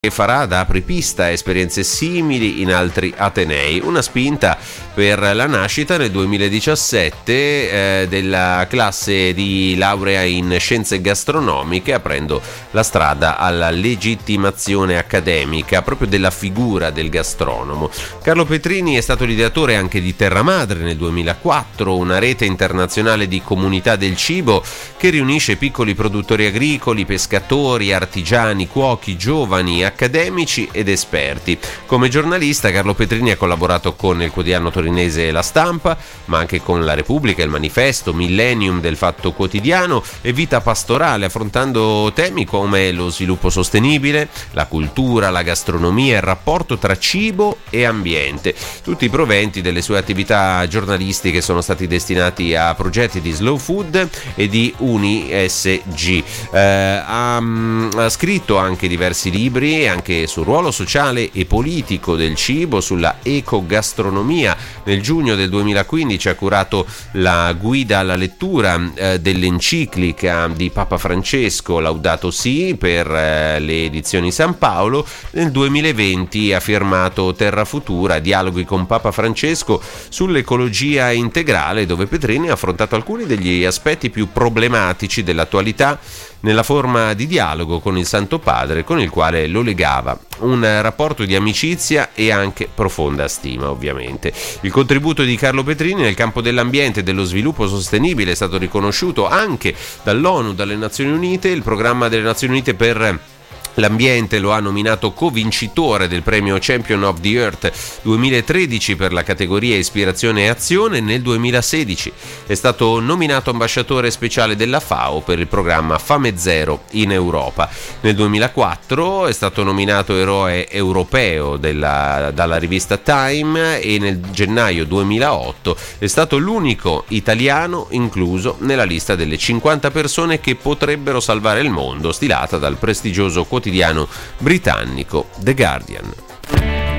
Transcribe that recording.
che farà da apripista a esperienze simili in altri atenei. Una spinta per la nascita nel 2017 della classe di laurea in scienze gastronomiche, aprendo la strada alla legittimazione accademica proprio della figura del gastronomo. Carlo Petrini è stato l'ideatore anche di Terra Madre nel 2004, una rete internazionale di comunità del cibo che riunisce piccoli produttori agricoli, pescatori, artigiani, cuochi, giovani, accademici ed esperti. Come giornalista Carlo Petrini ha collaborato con il quotidiano torinese La Stampa, ma anche con La Repubblica, Il Manifesto, Millennium del Fatto Quotidiano e Vita Pastorale, affrontando temi come lo sviluppo sostenibile, la cultura, la gastronomia, il rapporto tra cibo e ambiente. Tutti i proventi delle sue attività giornalistiche sono stati destinati a progetti di Slow Food e di UniSG. Ha scritto anche diversi libri anche sul ruolo sociale e politico del cibo, sulla ecogastronomia. Nel giugno del 2015 ha curato la guida alla lettura dell'enciclica di Papa Francesco Laudato Si per le edizioni San Paolo. Nel 2020 ha firmato Terra Futura, dialoghi con Papa Francesco sull'ecologia integrale, dove Petrini ha affrontato alcuni degli aspetti più problematici dell'attualità nella forma di dialogo con il Santo Padre, con il quale lo legava un rapporto di amicizia e anche profonda stima, ovviamente. Il contributo di Carlo Petrini nel campo dell'ambiente e dello sviluppo sostenibile è stato riconosciuto anche dall'ONU, dalle Nazioni Unite. Il programma delle Nazioni Unite per l'ambiente lo ha nominato co-vincitore del premio Champion of the Earth 2013 per la categoria Ispirazione e Azione. Nel 2016 è stato nominato ambasciatore speciale della FAO per il programma Fame Zero in Europa. Nel 2004 è stato nominato eroe europeo dalla rivista Time e nel gennaio 2008 è stato l'unico italiano incluso nella lista delle 50 persone che potrebbero salvare il mondo, stilata dal prestigioso quotidiano britannico The Guardian.